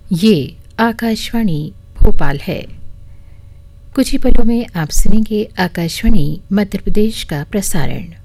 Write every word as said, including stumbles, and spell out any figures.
ये आकाशवाणी भोपाल है। कुछ ही पलों में आप सुनेंगे आकाशवाणी मध्य प्रदेश का प्रसारण।